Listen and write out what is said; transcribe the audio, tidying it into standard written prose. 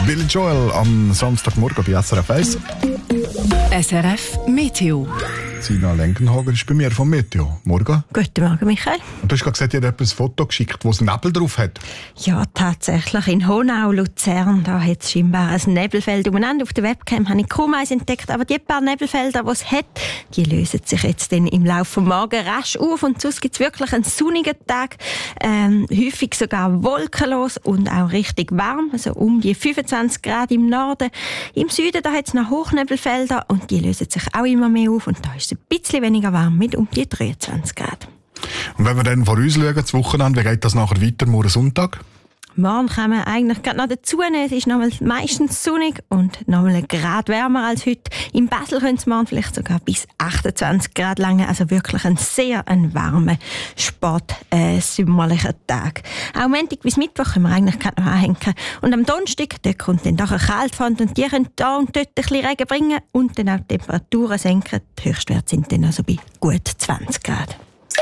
Billy Joel am Samstagmorgen bei SRF 1. SRF Meteo. Sina Lenkenhagen ist bei mir vom Meteo. Morgen. Guten Morgen, Michael. Und du hast gerade gesagt, ihr habt ein Foto geschickt, das Nebel drauf hat. Ja, tatsächlich. In Honau, Luzern, da hat es scheinbar ein Nebelfeld umeinander. Auf der Webcam habe ich kaum eins entdeckt. Aber die paar Nebelfelder, die es hat, die lösen sich jetzt dann im Laufe des Morgens rasch auf. Und sonst gibt es wirklich einen sonnigen Tag. Häufig sogar wolkenlos und auch richtig warm. Also um die 25 Grad im Norden. Im Süden da hat es noch Hochnebelfelder und die lösen sich auch immer mehr auf. Und da ist es ein bisschen weniger warm mit um die 23 Grad. Und wenn wir dann vorausschauen, das Wochenende, wie geht das nachher weiter, morgen Sonntag? Morgen kann man eigentlich gerade noch dazu nehmen. Es ist nochmal meistens sonnig und nochmal ein Grad wärmer als heute. In Basel könnte es morgen vielleicht sogar bis 28 Grad lange. Also wirklich ein sehr warmer, sommerlicher Tag. Auch Montag bis Mittwoch können wir eigentlich gerade noch anhängen. Und am Donnerstag, da kommt dann doch eine Kaltfront und die können da und dort ein bisschen Regen bringen und dann auch die Temperaturen senken. Die Höchstwerte sind dann also bei gut 20 Grad.